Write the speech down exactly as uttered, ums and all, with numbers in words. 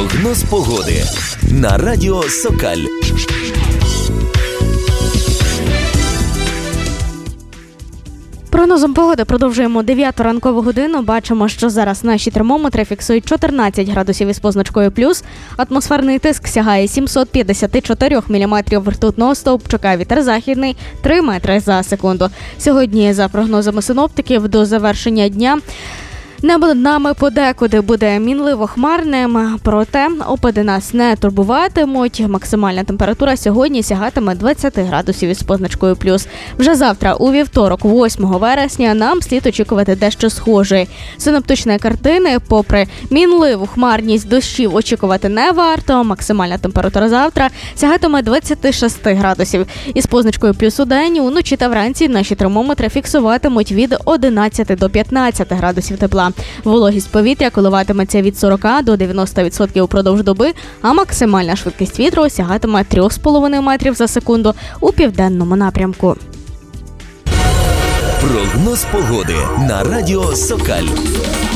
Прогноз погоди на радіо Сокаль. Прогнозом погоди продовжуємо дев'яту ранкову годину. Бачимо, що зараз наші термометри фіксують чотирнадцять градусів із позначкою плюс. Атмосферний тиск сягає сімсот п'ятдесят чотири міліметрів ртутного стовпчика. Вітер західний три метри за секунду. Сьогодні, за прогнозами синоптиків, до завершення дня небо над нами подекуди буде мінливо-хмарним, проте опади нас не турбуватимуть. Максимальна температура сьогодні сягатиме двадцять градусів із позначкою плюс. Вже завтра, у вівторок, восьмого вересня, нам слід очікувати дещо схожої синоптичної картини. Попри мінливу хмарність, дощів очікувати не варто. Максимальна температура завтра сягатиме двадцять шість градусів. Із позначкою плюс у день, уночі та вранці наші термометри фіксуватимуть від одинадцяти до п'ятнадцяти градусів тепла. Вологість повітря коливатиметься від сорока до дев'яноста відсотків упродовж доби, а максимальна швидкість вітру сягатиме три з половиною метрів за секунду у південному напрямку. Прогноз погоди на радіо Сокаль.